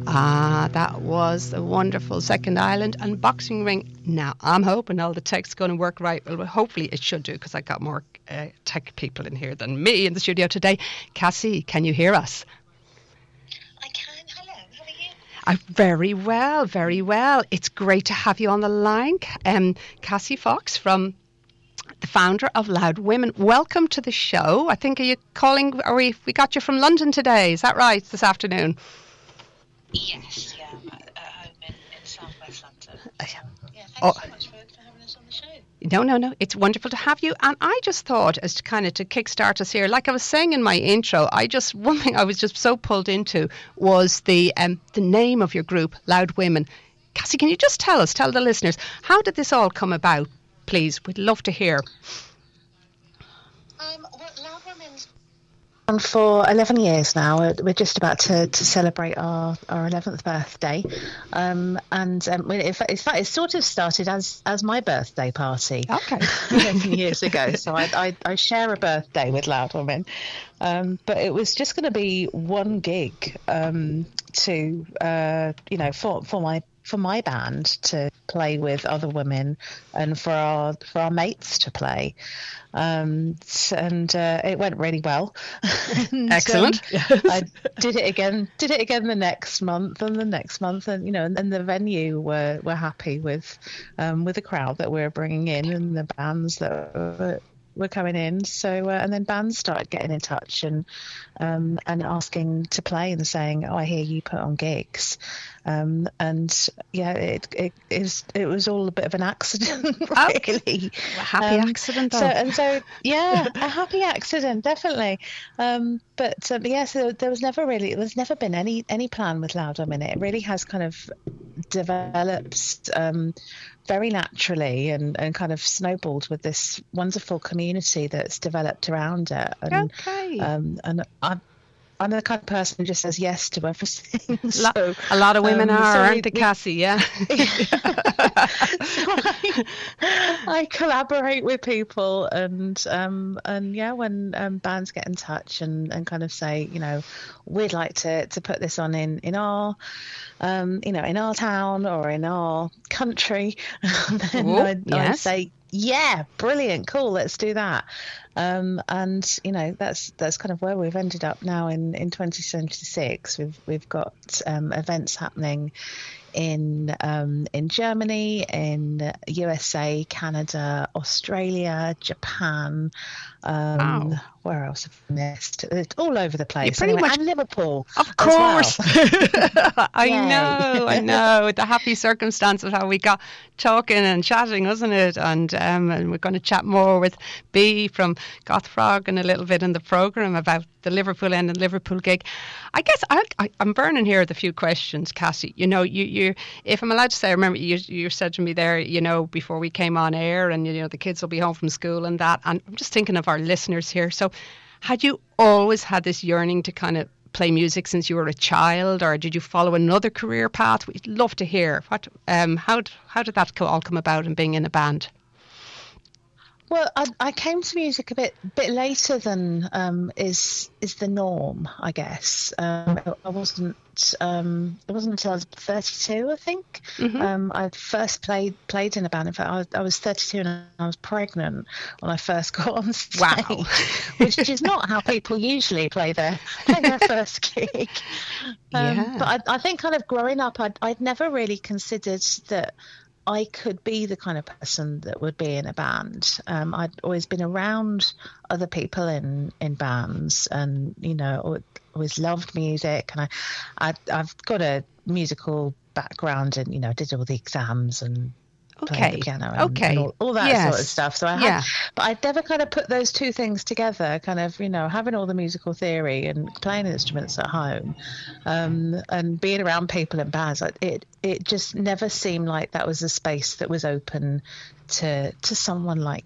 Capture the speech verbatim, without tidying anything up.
Ah, that was a wonderful Second Island and Boxing Ring. Now, I'm hoping all the tech's going to work right. Well, hopefully it should do, because I got more uh, tech people in here than me in the studio today. Cassie, can you hear us? I can. Hello, how are you? Uh, very well, very well. It's great to have you on the line. Um, Cassie Fox, from the founder of Loud Women. Welcome to the show. I think, are you calling, or we, we got you from London today, is that right, this afternoon? Yes, yeah, I'm at, at home in, in South West London. Uh, yeah, thanks oh. so much for, for having us on the show. No, no, no. It's wonderful to have you. And I just thought, as to kind of to kickstart us here, like I was saying in my intro, I just, one thing I was just so pulled into was the um, the name of your group, Loud Women. Cassie, can you just tell us, tell the listeners, how did this all come about, please? We'd love to hear. Um, well, Loud Women's on for eleven years now. We're just about to, to celebrate our, our eleventh birthday. Um, and um, in fact, in fact, it sort of started as, as my birthday party. Okay. eleven years ago. So I, I, I share a birthday with Loud Women. Um, but it was just going to be one gig um, to, uh, you know, for, for my for my band to play with other women, and for our for our mates to play. Um, and uh, it went really well. and, Excellent. Um, I did it again. Did it again the next month and the next month, and you know, and, and the venue were were happy with um, with the crowd that we were bringing in and the bands that were, were coming in. So uh, and then bands started getting in touch and um, and asking to play and saying, "Oh, I hear you put on gigs." Um, and yeah, it, it it was it was all a bit of an accident, really. A happy um, accident, though. So and so, yeah, a happy accident, definitely. Um, but um, yeah, so there was never really, there's never been any any plan with Loud Women. It really has kind of developed um, very naturally and, and kind of snowballed with this wonderful community that's developed around it. And, Okay. Um, and I. I'm the kind of person who just says yes to everything. So, a lot of women um, are, so aren't we, they, we, Cassie? Yeah. so I, I collaborate with people, and um, and yeah, when um, bands get in touch and, and kind of say, you know, we'd like to, to put this on in in our, um, you know, in our town or in our country, then Ooh, I, yes. I say, yeah, brilliant, cool, let's do that. Um, and you know, that's that's kind of where we've ended up now in, in twenty twenty-six. We've we've got um, events happening in um, in Germany, in U S A, Canada, Australia, Japan. Um, Wow. Where else have I missed? It's all over the place. pretty Anyway, much- and Liverpool. Of as well. course. I Yay. know, I know. The happy circumstance of how we got talking and chatting, wasn't it? And um, and we're going to chat more with Bea from Goth Frog and a little bit in the programme about the Liverpool end and Liverpool gig. I guess I, I, I'm burning here with a few questions, Cassie. You know, you, you, if I'm allowed to say, I remember you, you said to me there, you know, before we came on air, and, you know, the kids will be home from school and that. And I'm just thinking of our listeners here. So had you always had this yearning to kind of play music since you were a child, or did you follow another career path? We'd love to hear. What, um, how, how did that all come about in being in a band? Well, I, I came to music a bit bit later than um, is is the norm, I guess. Um, I wasn't. Um, it wasn't until I was thirty-two, I think. Mm-hmm. Um, I first played played in a band. In fact, I was, I was thirty-two and I was pregnant when I first got on stage. Wow. Which is not how people usually play their play their first gig. Um, Yeah. But I, I think, kind of growing up, I'd I'd never really considered that I could be the kind of person that would be in a band. Um, I'd always been around other people in, in bands, and you know, always loved music. And I, I, I've got a musical background, and you know, did all the exams and playing Okay. the piano and, Okay. and all, all that Yes. sort of stuff. So I Yeah. had, but I'd never kind of put those two things together. Kind of, you know, having all the musical theory and playing instruments at home, um, and being around people in bands. Like, it it just never seemed like that was a space that was open to to someone like